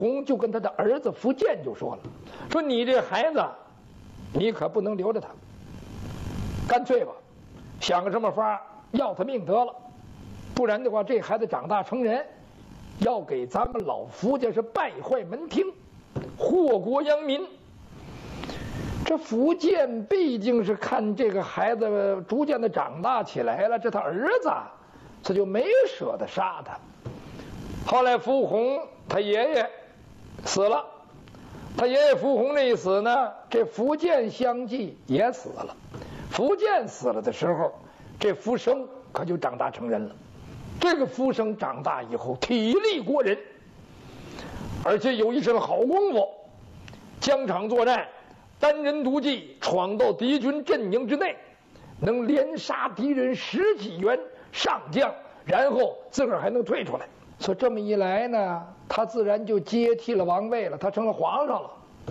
公就跟他的儿子苻建就说了，说你这孩子，你可不能留着他，干脆吧，想个什么法要他命得了，不然的话，这孩子长大成人，要给咱们老苻家是败坏门庭，祸国殃民。这苻建毕竟是看这个孩子逐渐的长大起来了，这他儿子，他就没舍得杀他。后来苻弘他爷爷死了，他爷爷苻弘这一死呢，这苻建相继也死了。苻建死了的时候，这苻生可就长大成人了。这个苻生长大以后体力过人，而且有一身好功夫，疆场作战，单人独骑闯到敌军阵营之内，能连杀敌人10几员上将，然后自个儿还能退出来。所以这么一来呢，他自然就接替了王位了，他成了皇上了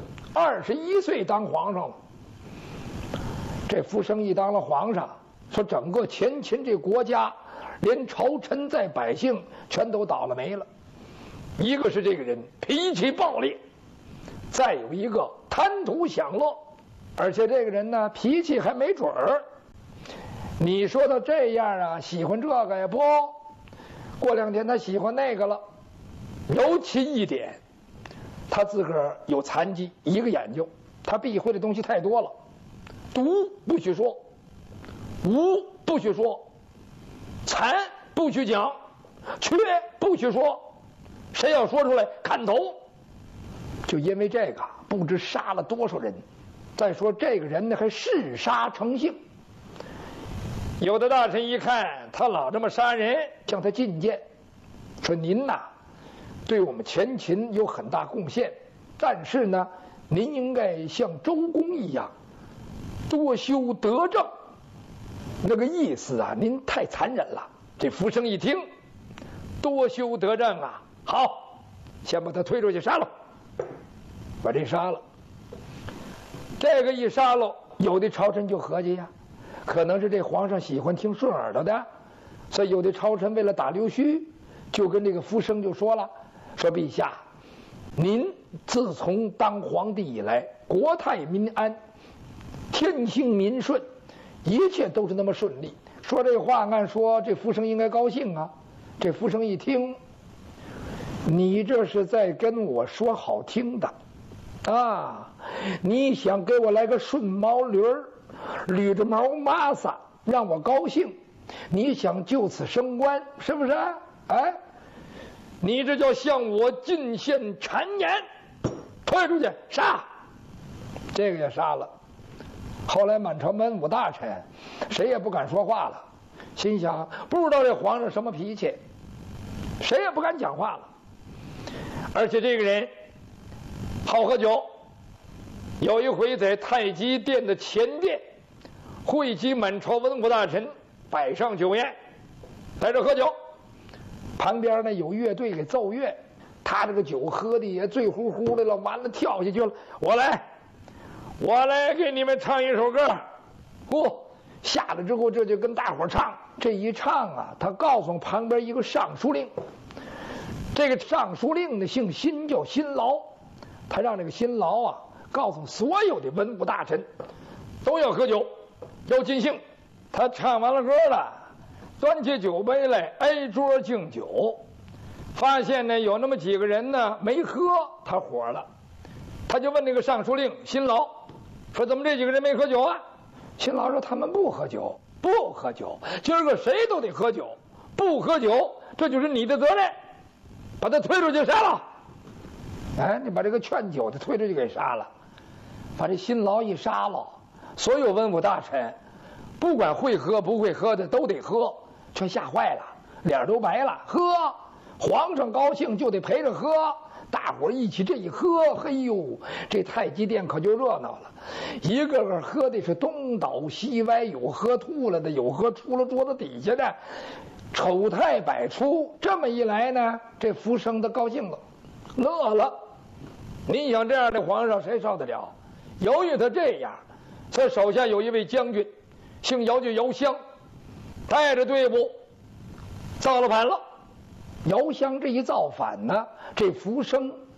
，21岁当皇上了。这苻生一当了皇上，说整个前秦这国家，连朝臣在百姓全都倒了霉了。一个是这个人脾气暴烈，再有一个贪图享乐，而且这个人呢脾气还没准儿。你说他这样啊，喜欢这个也不，过2天他喜欢那个了。尤其一点，他自个儿有残疾，一个眼睛，他避讳的东西太多了。毒不许说，无不许说，残不许讲，缺不许说，谁要说出来砍头。就因为这个，不知杀了多少人。再说这个人呢，还嗜杀成性。有的大臣一看他老这么杀人，向他进谏，说您呐，对我们前秦有很大贡献，但是呢，您应该像周公一样，多修德政。那个意思啊，您太残忍了。这苻生一听，多修德政啊，好，先把他推出去杀了，把这杀了。这个一杀了，有的朝臣就合计呀，可能是这皇上喜欢听顺耳朵的，所以有的朝臣为了打溜须，就跟这个苻生就说了，说陛下，您自从当皇帝以来，国泰民安，天兴民顺，一切都是那么顺利。说这话，按说这苻生应该高兴啊。这苻生一听，你这是在跟我说好听的啊！你想给我来个顺毛驴儿，捋着毛麻撒，让我高兴？你想就此升官，是不是？哎，你这叫向我进献谗言，推出去杀！这个也杀了。后来满朝文武大臣谁也不敢说话了，心想不知道这皇上什么脾气，谁也不敢讲话了。而且这个人好喝酒，有一回在太极殿的前殿汇集满朝文武大臣，摆上酒宴，在这喝酒，旁边呢有乐队给奏乐，他这个酒喝的也醉乎乎的了，完了跳下去了，我来给你们唱一首歌。下来之后这就跟大伙唱，这一唱啊，他告诉旁边一个尚书令，这个尚书令呢姓辛，叫辛劳，他让这个辛劳啊告诉所有的文武大臣都要喝酒，要尽兴。他唱完了歌了，端起酒杯来挨桌敬酒，发现呢有那么几个人呢没喝，他火了，他就问那个尚书令辛劳说，怎么这几个人没喝酒啊？辛劳说，他们不喝酒，不喝酒，今儿个谁都得喝酒，不喝酒这就是你的责任，把他推出去杀了。哎，你把这个劝酒的推出去给杀了，把这辛劳一杀了，所有文武大臣不管会喝不会喝的都得喝，全吓坏了，脸都白了。喝，皇上高兴就得陪着喝，大伙一起这一喝，嘿呦，这太极殿可就热闹了，一个个喝的是东倒西歪，有喝吐了的，有喝出了桌子底下的，丑态百出。这么一来呢，这苻生他高兴了，乐了。你想这样的皇上谁受得了？由于他这样，他手下有一位将军姓姚，叫姚襄，带着队伍造了反了。姚襄这一造反呢，这苻生